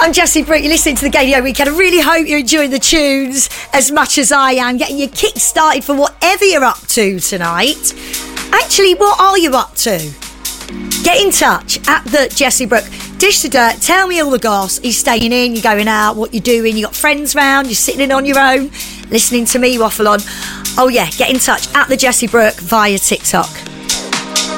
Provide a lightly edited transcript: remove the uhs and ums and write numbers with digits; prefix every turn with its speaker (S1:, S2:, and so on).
S1: I'm Jessie Brooke. You're listening to the Gaydio Weekend. I really hope you're enjoying the tunes as much as I am, getting you kick-started for whatever you're up to tonight. Actually, what are you up to? Get in touch at the Jessie Brooke. Dish the dirt. Tell me all the goss. Are you staying in? You're going out? What you're doing? You got friends round? You're sitting in on your own? Listening to me waffle on? Oh yeah, get in touch at the Jessie Brooke via TikTok.